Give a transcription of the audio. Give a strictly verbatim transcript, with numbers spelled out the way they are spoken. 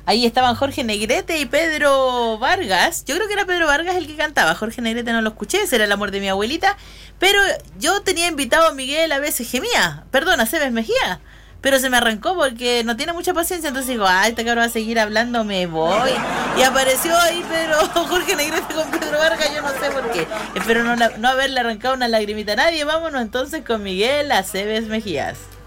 Ahí estaban Jorge Negrete y Pedro Vargas. Yo creo que era Pedro Vargas el que cantaba. Jorge Negrete no lo escuché, ese era el amor de mi abuelita. Pero yo tenía invitado a Miguel a veces Gemía, perdón, a Cebes Mejía. Pero se me arrancó porque no tiene mucha paciencia. Entonces digo, ay, este cabrón va a seguir hablando, me voy. Y apareció ahí Pedro, Jorge Negrete con Pedro Vargas, yo no sé por qué. Espero no, no haberle arrancado una lagrimita a nadie. Vámonos entonces con Miguel a Cebes Mejías.